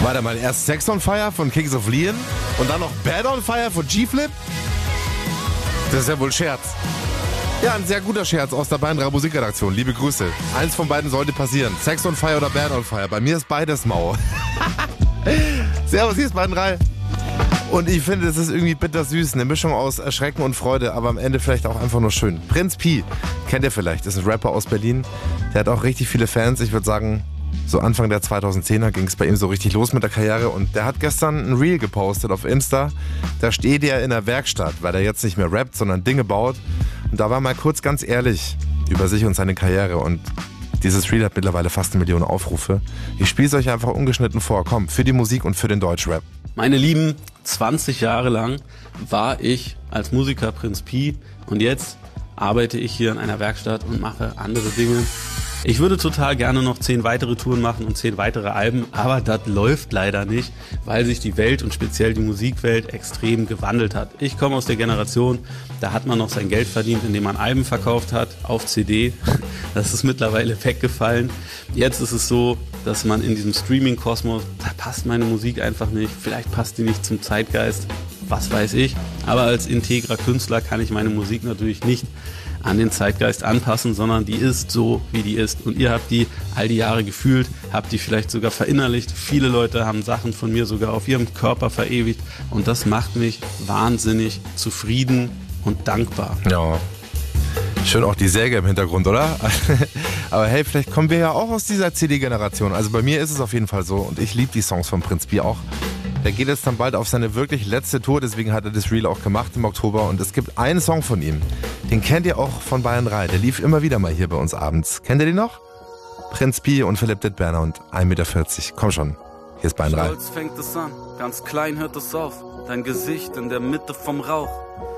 Warte mal, erst Sex on Fire von Kings of Leon und dann noch Bad on Fire von G-Flip? Das ist ja wohl Scherz. Ja, ein sehr guter Scherz aus der Bayern 3 Musikredaktion. Liebe Grüße. Eins von beiden sollte passieren. Sex on Fire oder Bad on Fire. Bei mir ist beides mau. Servus, hier ist Bayern 3. Und ich finde, es ist irgendwie bittersüß. Eine Mischung aus Erschrecken und Freude, aber am Ende vielleicht auch einfach nur schön. Prinz Pi, kennt ihr vielleicht, ist ein Rapper aus Berlin. Der hat auch richtig viele Fans. Ich würde sagen, so Anfang der 2010er ging es bei ihm so richtig los mit der Karriere. Und der hat gestern ein Reel gepostet auf Insta. Da steht er in der Werkstatt, weil er jetzt nicht mehr rappt, sondern Dinge baut. Und da war mal kurz ganz ehrlich über sich und seine Karriere. Und dieses Reel hat mittlerweile fast 1 Million Aufrufe. Ich spiele es euch einfach ungeschnitten vor. Komm, für die Musik und für den Deutschrap. Meine Lieben, 20 Jahre lang war ich als Musiker Prinz Pi und jetzt arbeite ich hier in einer Werkstatt und mache andere Dinge. Ich würde total gerne noch 10 weitere Touren machen und 10 weitere Alben, aber das läuft leider nicht, weil sich die Welt und speziell die Musikwelt extrem gewandelt hat. Ich komme aus der Generation, da hat man noch sein Geld verdient, indem man Alben verkauft hat auf CD. Das ist mittlerweile weggefallen. Jetzt ist es so, dass man in diesem Streaming-Kosmos, da passt meine Musik einfach nicht. Vielleicht passt die nicht zum Zeitgeist, was weiß ich. Aber als integrer Künstler kann ich meine Musik natürlich nicht an den Zeitgeist anpassen, sondern die ist so, wie die ist. Und ihr habt die all die Jahre gefühlt, habt die vielleicht sogar verinnerlicht. Viele Leute haben Sachen von mir sogar auf ihrem Körper verewigt. Und das macht mich wahnsinnig zufrieden und dankbar. Ja. Schön auch die Säge im Hintergrund, oder? Aber hey, vielleicht kommen wir ja auch aus dieser CD-Generation. Also bei mir ist es auf jeden Fall so. Und ich liebe die Songs von Prinz Pi auch. Der geht jetzt dann bald auf seine wirklich letzte Tour, deswegen hat er das Reel auch gemacht im Oktober. Und es gibt einen Song von ihm, den kennt ihr auch von Bayern 3. Der lief immer wieder mal hier bei uns abends. Kennt ihr den noch? Prinz Pi und Philipp Dittberner und 1,40 Meter. Komm schon, hier ist Bayern 3. Stolz fängt es an, ganz klein hört es auf. Dein Gesicht in der Mitte vom Rauch.